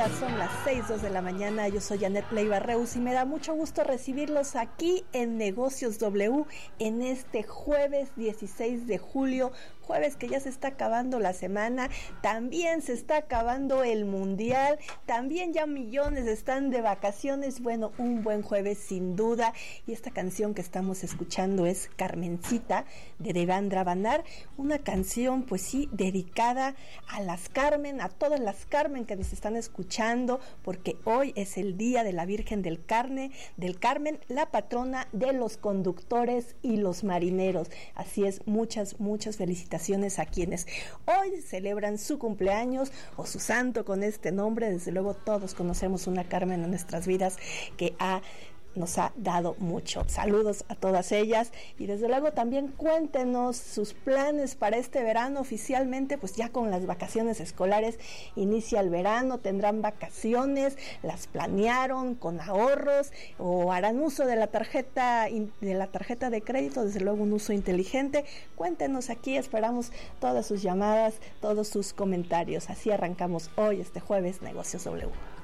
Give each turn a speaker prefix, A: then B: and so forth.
A: días, son las 6:02 de la mañana. Yo soy Janet Leiva Reus y me da mucho gusto recibirlos aquí en Negocios W en este jueves 16 de julio, jueves que ya se está acabando la semana, también se está acabando el mundial, también ya millones están de vacaciones. Bueno, un buen jueves sin duda, y esta canción que estamos escuchando es Carmencita de Devendra Banhart, una canción pues sí dedicada a las Carmen, a todas las Carmen que nos están escuchando, porque hoy es el día de la Virgen del Carmen, la patrona de los conductores y los marineros. Así es, muchas felicitaciones a quienes hoy celebran su cumpleaños o su santo con este nombre. Desde luego todos conocemos una Carmen en nuestras vidas que nos ha dado mucho. Saludos a todas ellas, y desde luego también cuéntenos sus planes para este verano. Oficialmente pues ya con las vacaciones escolares inicia el verano, tendrán vacaciones, las planearon con ahorros o harán uso de la tarjeta de crédito, desde luego un uso inteligente. Cuéntenos, aquí esperamos todas sus llamadas, todos sus comentarios. Así arrancamos hoy este jueves Negocios W.